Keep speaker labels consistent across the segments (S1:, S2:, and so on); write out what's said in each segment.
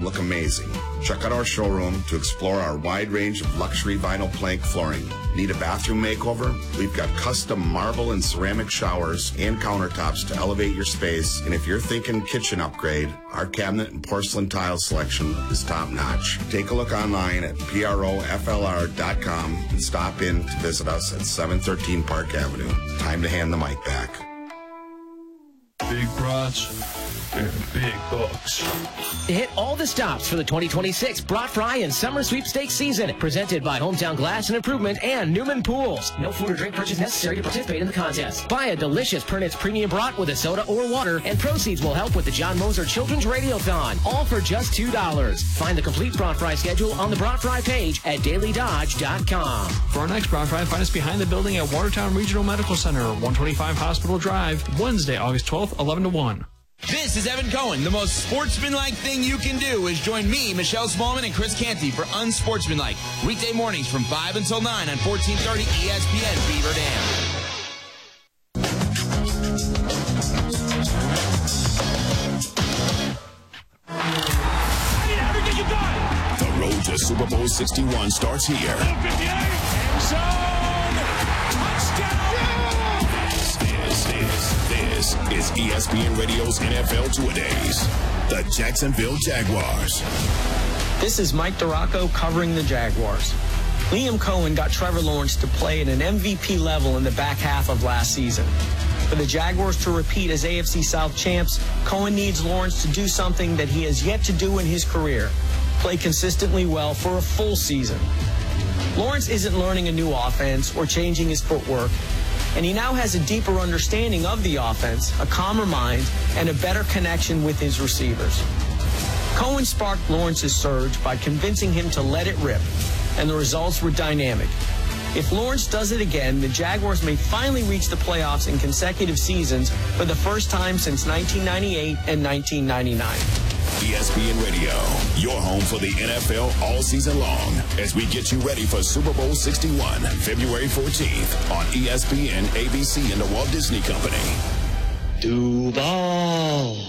S1: look amazing. Check out our showroom to explore our wide range of luxury vinyl plank flooring. Need a bathroom makeover? We've got custom marble and ceramic showers and countertops to elevate your space. And if you're thinking kitchen upgrade, our cabinet and porcelain tile selection is top notch. Take a look online at proflr.com and stop in to visit us at 713 Park Avenue. Time to hand the mic back.
S2: Big brats and big bucks.
S3: Hit all the stops for the 2026 Brat Fry and Summer Sweepstakes season. Presented by Hometown Glass and Improvement and Newman Pools. No food or drink purchase necessary to participate in the contest. Buy a delicious Pernitz Premium Brat with a soda or water, and proceeds will help with the John Moser Children's Radiothon. All for just $2. Find the complete Brat Fry schedule on the Brat Fry page at dailydodge.com.
S4: For our next Brat Fry, find us behind the building at Watertown Regional Medical Center, 125 Hospital Drive, Wednesday, August 12th, 11 to 1.
S5: This is Evan Cohen. The most sportsmanlike thing you can do is join me, Michelle Smallman, and Chris Canty for Unsportsmanlike. Weekday mornings from 5 until 9 on 1430 ESPN Beaver Dam.
S6: The road to Super Bowl 61 starts here. This is ESPN Radio's NFL Two-A-Days. The Jacksonville Jaguars.
S7: This is Mike Duraco covering the Jaguars. Liam Cohen got Trevor Lawrence to play at an MVP level in the back half of last season. For the Jaguars to repeat as AFC South champs, Cohen needs Lawrence to do something that he has yet to do in his career: play consistently well for a full season. Lawrence isn't learning a new offense or changing his footwork, and he now has a deeper understanding of the offense, a calmer mind, and a better connection with his receivers. Cohen sparked Lawrence's surge by convincing him to let it rip, and the results were dynamic. If Lawrence does it again, the Jaguars may finally reach the playoffs in consecutive seasons for the first time since 1998 and 1999.
S6: ESPN Radio, your home for the NFL all season long, as we get you ready for Super Bowl 61, February 14th on ESPN, ABC, and the Walt Disney Company.
S7: Duval.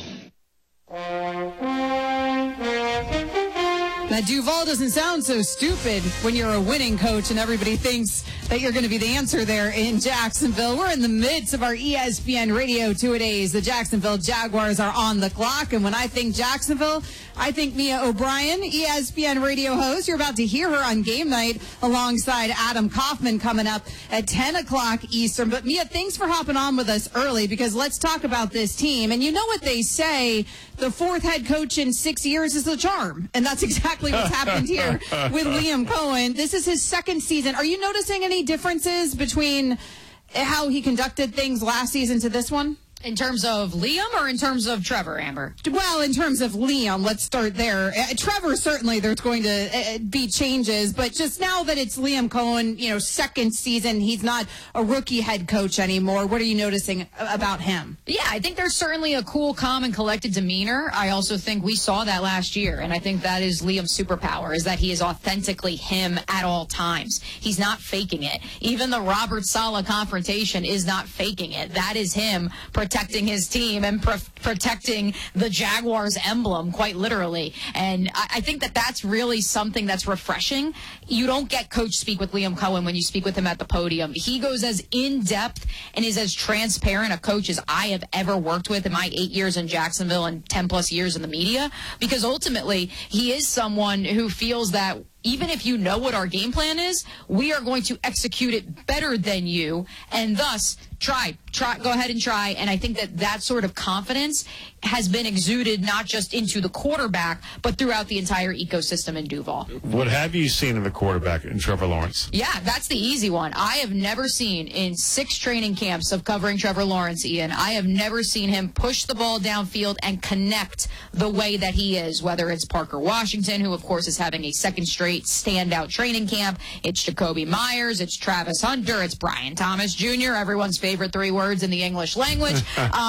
S8: Now, Duval doesn't sound so stupid when you're a winning coach and everybody thinks that you're going to be the answer there in Jacksonville. We're in the midst of our ESPN Radio Two-A-Days. The Jacksonville Jaguars are on the clock. And when I think Jacksonville, I think Mia O'Brien, ESPN Radio host. You're about to hear her on game night alongside Adam Kaufman coming up at 10 o'clock Eastern. But Mia, thanks for hopping on with us early, because let's talk about this team. And you know what they say, the fourth head coach in 6 years is the charm. And that's exactly what's happened here with Liam Cohen. This is his second season. Are you noticing any differences between how he conducted things last season to this one?
S9: In terms of Liam or in terms of Trevor, Amber?
S8: Well, in terms of Liam, let's start there. Trevor, certainly there's going to be changes, but just now that it's Liam Cohen, second season, he's not a rookie head coach anymore. What are you noticing about him?
S9: Yeah, I think there's certainly a cool, calm, and collected demeanor. I also think we saw that last year, and I think that is Liam's superpower, is that he is authentically him at all times. He's not faking it. Even the Robert Saleh confrontation is not faking it. That is him protecting his team and protecting the Jaguars emblem, quite literally. And I think that that's really something that's refreshing. You don't get coach speak with Liam Cohen when you speak with him at the podium. He goes as in-depth and is as transparent a coach as I have ever worked with in my 8 years in Jacksonville and 10-plus years in the media, because ultimately he is someone who feels that even if you know what our game plan is, we are going to execute it better than you, and thus go ahead and try. And I think that sort of confidence has been exuded not just into the quarterback, but throughout the entire ecosystem in Duval.
S10: What have you seen in the quarterback in Trevor Lawrence?
S9: Yeah, that's the easy one. I have never seen, in 6 training camps of covering Trevor Lawrence, Ian, I have never seen him push the ball downfield and connect the way that he is, whether it's Parker Washington, who, of course, is having a second straight standout training camp. It's Jacoby Myers. It's Travis Hunter. It's Brian Thomas Jr., everyone's favorite 3 words in the English language.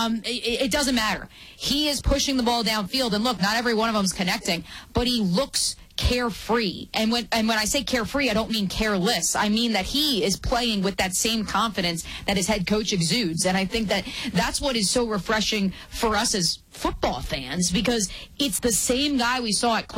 S9: It doesn't matter. He is pushing the ball downfield, and look, not every one of them is connecting, but he looks carefree. And when I say carefree, I don't mean careless. I mean that he is playing with that same confidence that his head coach exudes. And I think that that's what is so refreshing for us as football fans, because it's the same guy we saw at